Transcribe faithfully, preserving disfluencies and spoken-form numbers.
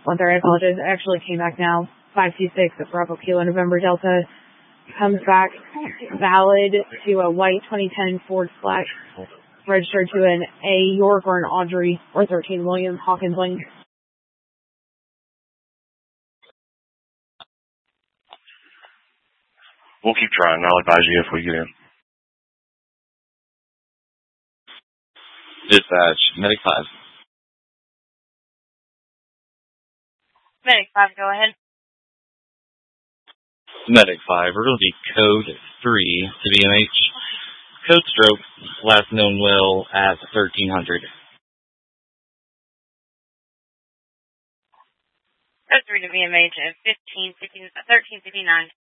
One third, I apologize. It actually came back now. five two six at Bravo Kilo November Delta. Comes back valid to a white twenty ten Ford Flex. Registered to an A York or an Audrey or thirteen William Hawkins Link. We'll keep trying. I'll advise you if we get in. Dispatch, Medic five. Medic five, go ahead. Medic five, we're going to be code three to B M H. Code stroke, last known well at thirteen hundred. Code three to B M H at fifteen fifty, thirteen fifty-nine.